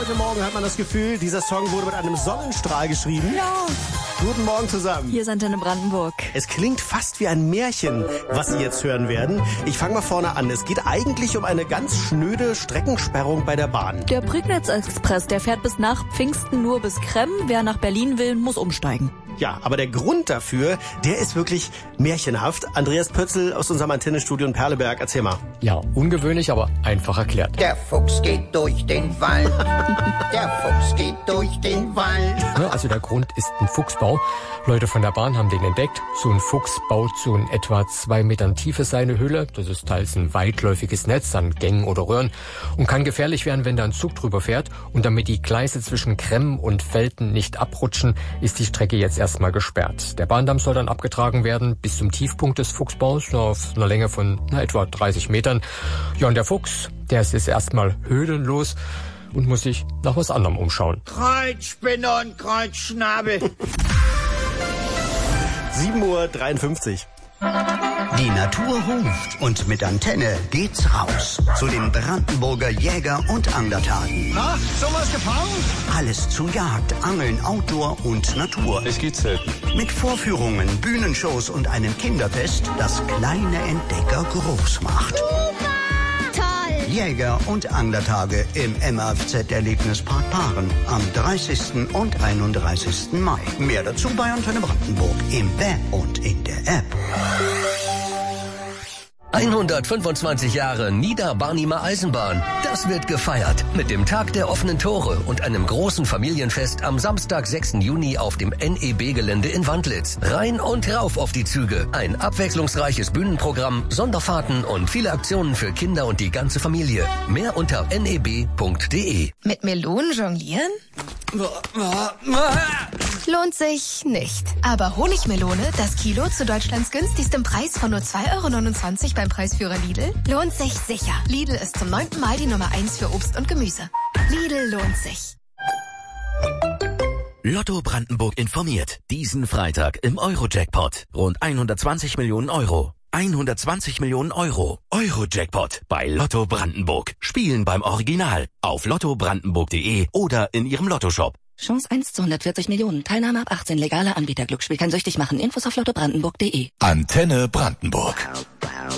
Heute Morgen hat man das Gefühl, dieser Song wurde mit einem Sonnenstrahl geschrieben. Ja. Guten Morgen zusammen. Hier ist Antenne Brandenburg. Es klingt fast wie ein Märchen, was Sie jetzt hören werden. Ich fange mal vorne an. Es geht eigentlich um eine ganz schnöde Streckensperrung bei der Bahn. Der Prignitz-Express, der fährt bis nach Pfingsten nur bis Kremm. Wer nach Berlin will, muss umsteigen. Ja, aber der Grund dafür, der ist wirklich märchenhaft. Andreas Pötzl aus unserem Antennestudio in Perleberg, erzähl mal. Ja, ungewöhnlich, aber einfach erklärt. Der Fuchs geht durch den Wald. Der Fuchs geht durch den Wald. Also der Grund ist ein Fuchsbau. Leute von der Bahn haben den entdeckt. So ein Fuchs baut so in etwa 2 Metern Tiefe seine Hülle. Das ist teils ein weitläufiges Netz an Gängen oder Röhren und kann gefährlich werden, wenn da ein Zug drüber fährt. Und damit die Gleise zwischen Kremm und Velten nicht abrutschen, ist die Strecke jetzt erstmal gesperrt. Der Bahndamm soll dann abgetragen werden bis zum Tiefpunkt des Fuchsbaus auf einer Länge von etwa 30 Metern. Ja, und der Fuchs, der ist jetzt erstmal höhlenlos und muss sich nach was anderem umschauen. Kreuzspinne und Kreuzschnabel. 7:53 Uhr. Die Natur ruft und mit Antenne geht's raus zu den Brandenburger Jäger- und Anglertagen. Na, sowas gefangen? Alles zu Jagd, Angeln, Outdoor und Natur. Es geht selten. Mit Vorführungen, Bühnenshows und einem Kinderfest, das kleine Entdecker groß macht. Jäger- und Anglertage im MAFZ-Erlebnispark Paaren am 30. und 31. Mai. Mehr dazu bei Antenne Brandenburg im Web und in der App. 125 Jahre Niederbarnimer Eisenbahn. Das wird gefeiert mit dem Tag der offenen Tore und einem großen Familienfest am Samstag, 6. Juni auf dem NEB-Gelände in Wandlitz. Rein und rauf auf die Züge. Ein abwechslungsreiches Bühnenprogramm, Sonderfahrten und viele Aktionen für Kinder und die ganze Familie. Mehr unter neb.de. Mit Melonen jonglieren? Lohnt sich nicht. Aber Honigmelone, das Kilo zu Deutschlands günstigstem Preis von nur 2,29 € beim Preisführer Lidl, lohnt sich sicher. Lidl ist zum 9. Mal die Nummer 1 für Obst und Gemüse. Lidl lohnt sich. Lotto Brandenburg informiert. Diesen Freitag im Euro-Jackpot. Rund 120 Millionen Euro. 120 Millionen Euro. Euro-Jackpot bei Lotto Brandenburg. Spielen beim Original. Auf lottobrandenburg.de oder in Ihrem Lottoshop. Chance 1 zu 140 Millionen. Teilnahme ab 18. Legaler Anbieter. Glücksspiel kann süchtig machen. Infos auf lottobrandenburg.de. Antenne Brandenburg.